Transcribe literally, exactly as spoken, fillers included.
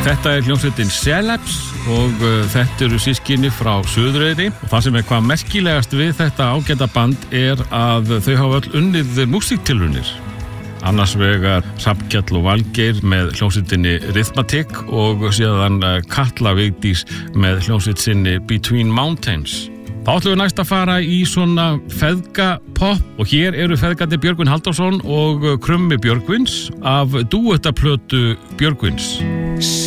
Þetta er hljómsveitin Celebs og uh, þetta eru systkini frá Suðureyri og það sem er hvað merkilegast við þetta ágæta band er að þau hafa öll unnið músíktilraunir. Annars vegar Hrafnkell og Valgeir með hljómsveitinni Rhythmatic og síðan uh, Katla Vigdís með hljómsveit sinni Between Mountains. Þá ætlum við næst að fara í svona feðgapopp og hér eru feðgarnir Björgvin Halldórsson og Krummi Björgvins af dúettaplötu Björgvins.